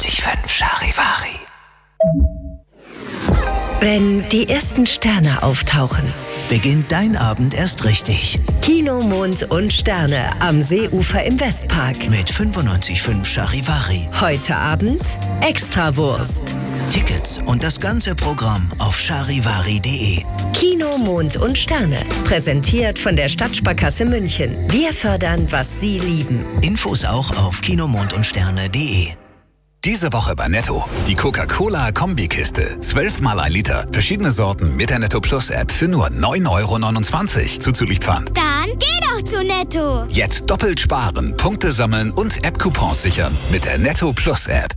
95.5 Charivari. Wenn die ersten Sterne auftauchen, beginnt dein Abend erst richtig. Kino, Mond und Sterne am Seeufer im Westpark. Mit 95.5 Charivari. Heute Abend Extrawurst. Tickets und das ganze Programm auf charivari.de. Kino, Mond und Sterne. Präsentiert von der Stadtsparkasse München. Wir fördern, was Sie lieben. Infos auch auf kinomondundsterne.de. Diese Woche bei Netto. Die Coca-Cola Kombikiste. 12 mal 1 Liter. Verschiedene Sorten mit der Netto Plus App für nur 9,29 € zuzüglich Pfand. Dann geh doch zu Netto. Jetzt doppelt sparen, Punkte sammeln und App-Coupons sichern mit der Netto Plus App.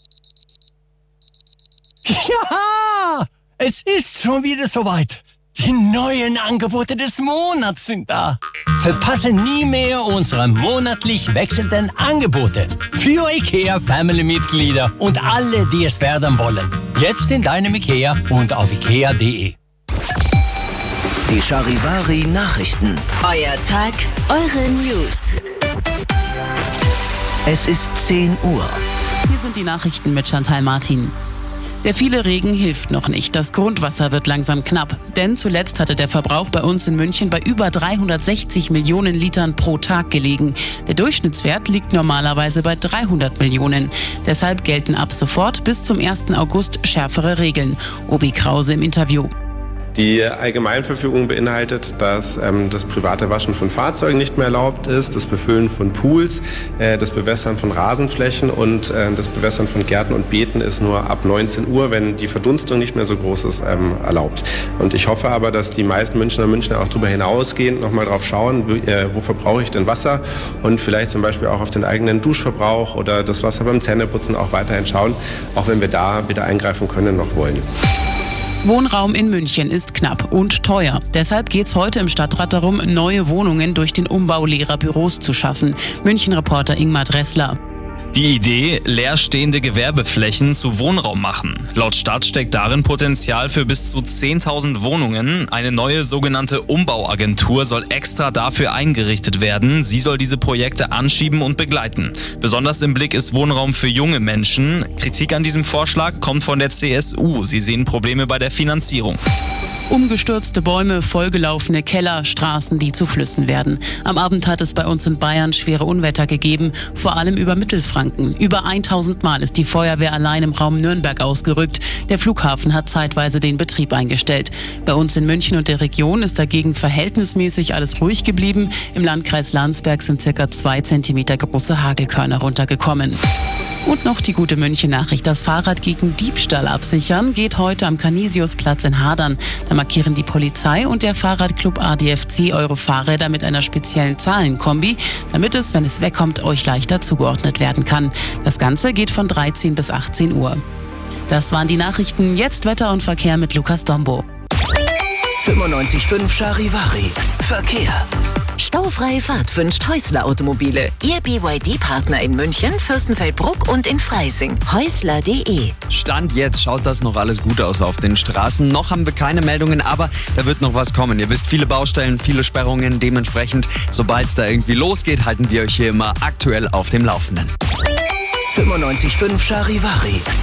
Ja, es ist schon wieder soweit. Die neuen Angebote des Monats sind da. Verpasse nie mehr unsere monatlich wechselnden Angebote. Für IKEA-Family-Mitglieder und alle, die es werden wollen. Jetzt in deinem IKEA und auf ikea.de. Die Charivari Nachrichten. Euer Tag, eure News. Es ist 10 Uhr. Hier sind die Nachrichten mit Chantal Martin. Der viele Regen hilft noch nicht. Das Grundwasser wird langsam knapp. Denn zuletzt hatte der Verbrauch bei uns in München bei über 360 Millionen Litern pro Tag gelegen. Der Durchschnittswert liegt normalerweise bei 300 Millionen. Deshalb gelten ab sofort bis zum 1. August schärfere Regeln. Obi Krause im Interview. Die Allgemeinverfügung beinhaltet, dass das private Waschen von Fahrzeugen nicht mehr erlaubt ist, das Befüllen von Pools, das Bewässern von Rasenflächen und das Bewässern von Gärten und Beeten ist nur ab 19 Uhr, wenn die Verdunstung nicht mehr so groß ist, erlaubt. Und ich hoffe aber, dass die meisten Münchner und Münchner auch darüber hinausgehend nochmal drauf schauen, wo verbrauche ich denn Wasser und vielleicht zum Beispiel auch auf den eigenen Duschverbrauch oder das Wasser beim Zähneputzen auch weiterhin schauen, auch wenn wir da wieder eingreifen können noch wollen. Wohnraum in München ist knapp und teuer. Deshalb geht's heute im Stadtrat darum, neue Wohnungen durch den Umbau leerer Büros zu schaffen. München-Reporter Ingmar Dressler. Die Idee, leerstehende Gewerbeflächen zu Wohnraum machen. Laut Stadt steckt darin Potenzial für bis zu 10.000 Wohnungen. Eine neue sogenannte Umbauagentur soll extra dafür eingerichtet werden. Sie soll diese Projekte anschieben und begleiten. Besonders im Blick ist Wohnraum für junge Menschen. Kritik an diesem Vorschlag kommt von der CSU. Sie sehen Probleme bei der Finanzierung. Umgestürzte Bäume, vollgelaufene Keller, Straßen, die zu Flüssen werden. Am Abend hat es bei uns in Bayern schwere Unwetter gegeben, vor allem über Mittelfranken. Über 1000 Mal ist die Feuerwehr allein im Raum Nürnberg ausgerückt. Der Flughafen hat zeitweise den Betrieb eingestellt. Bei uns in München und der Region ist dagegen verhältnismäßig alles ruhig geblieben. Im Landkreis Landsberg sind ca. 2 Zentimeter große Hagelkörner runtergekommen. Und noch die gute München-Nachricht. Das Fahrrad gegen Diebstahl absichern geht heute am Canisiusplatz in Hadern. Da markieren die Polizei und der Fahrradclub ADFC eure Fahrräder mit einer speziellen Zahlenkombi, damit es, wenn es wegkommt, euch leichter zugeordnet werden kann. Das Ganze geht von 13 bis 18 Uhr. Das waren die Nachrichten. Jetzt Wetter und Verkehr mit Lukas Dombo. 95.5 Charivari. Verkehr. Staufreie Fahrt wünscht Häusler Automobile. Ihr BYD-Partner in München, Fürstenfeldbruck und in Freising. Häusler.de. Stand jetzt schaut das noch alles gut aus auf den Straßen. Noch haben wir keine Meldungen, aber da wird noch was kommen. Ihr wisst, viele Baustellen, viele Sperrungen. Dementsprechend, sobald es da irgendwie losgeht, halten wir euch hier immer aktuell auf dem Laufenden. 95.5 Charivari.